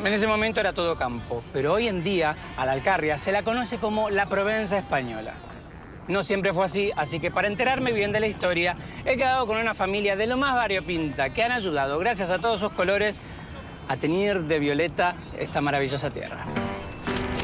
En ese momento era todo campo, pero hoy en día a la Alcarria se la conoce como la Provenza española. No siempre fue así, así que para enterarme bien de la historia, he quedado con una familia de lo más variopinta que han ayudado, gracias a todos sus colores, a teñir de violeta esta maravillosa tierra.